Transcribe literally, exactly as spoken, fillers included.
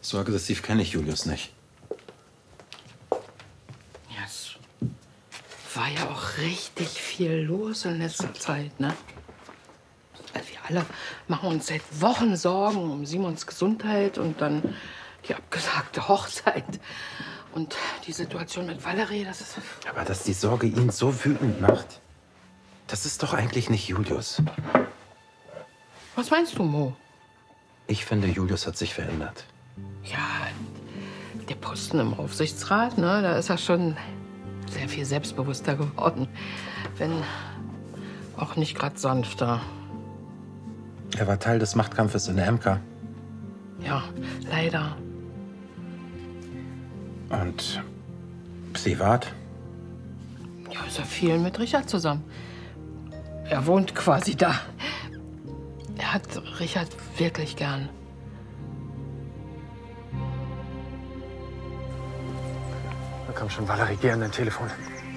So aggressiv kenne ich Julius nicht. Ja, es war ja auch richtig viel los in letzter Zeit, ne? Also wir alle machen uns seit Wochen Sorgen um Simons Gesundheit und dann die abgesagte Hochzeit. Und die Situation mit Valerie, das ist... Aber dass die Sorge ihn so wütend macht, das ist doch eigentlich nicht Julius. Was meinst du, Mo? Ich finde, Julius hat sich verändert. Ja, der Posten im Aufsichtsrat, ne, da ist er schon sehr viel selbstbewusster geworden. Wenn auch nicht gerade sanfter. Er war Teil des Machtkampfes in der M K. Ja, leider. Und privat? Ja, ist er viel mit Richard zusammen. Er wohnt quasi da. Er hat Richard wirklich gern. Da kam schon Valerie, geh an dein Telefon.